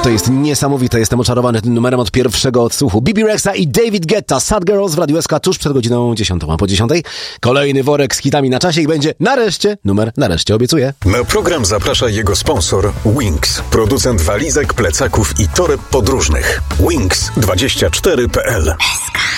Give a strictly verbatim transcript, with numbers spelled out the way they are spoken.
To jest niesamowite, jestem oczarowany tym numerem od pierwszego odsłuchu. Bibi Rexa i David Guetta, Sad Girls w Radiu S K tuż przed godziną dziesiątą, a po dziesiątej kolejny worek z hitami na czasie i będzie nareszcie numer, nareszcie obiecuję. Na program zaprasza jego sponsor Wings, producent walizek, plecaków i toreb podróżnych. Wings dwadzieścia cztery kropka p l.